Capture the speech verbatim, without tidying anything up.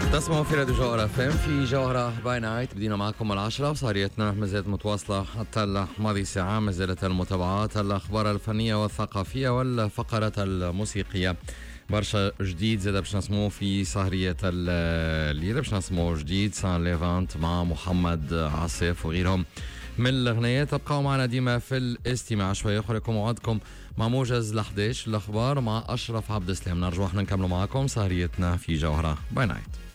تسمعوا في راديو جوهرة اف ام في جوهرة باي نايت. بدينا معكم العشرة وصاريتنا ما زالت متواصلة حتى ماضي ساعة. ما زالت المتابعات، الأخبار الفنية والثقافية والفقرات الموسيقية. برشا جديد زاد باش نسمعوا في سهرية الليلة، باش نسمعوا جديد سان ليفانت مع محمد عاصف وغيرهم من الأغنيات. تبقوا معنا ديما في الاستماع. شوية أخرى لكم موعدكم مع موجز لحداش الأخبار مع أشرف عبد السلام. نرجو احنا نكملوا معكم سهريتنا في جوهرة باي نايت.